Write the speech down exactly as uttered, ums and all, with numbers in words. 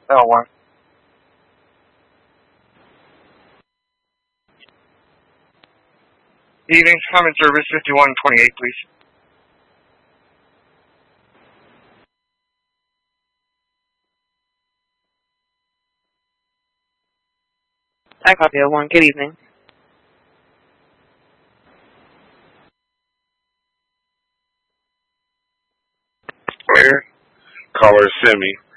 L one. Evening, I'm in service fifty-one twenty-eight, please. I copy L one. Good evening. Where? Caller Semi.